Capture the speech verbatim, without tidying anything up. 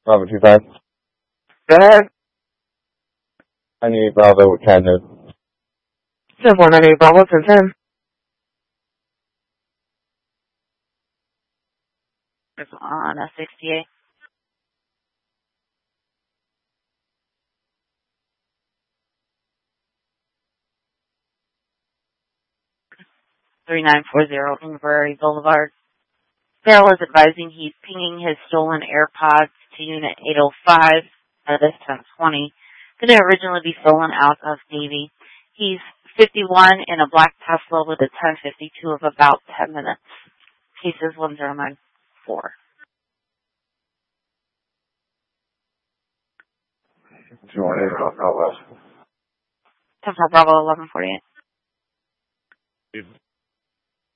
Bravo two five. Go ahead. I need Bravo ten. ten one nine eight Bravo ten ten. It's on a sixty-eight. three nine four zero Inverary Boulevard. Farrell is advising he's pinging his stolen AirPods to Unit eight oh five at this ten twenty. Going to originally be stolen out of Navy. He's fifty-one in a black Tesla with a ten fifty-two of about ten minutes. Cases one zero nine four. two one eight Southwest. ten four Bravo eleven forty-eight.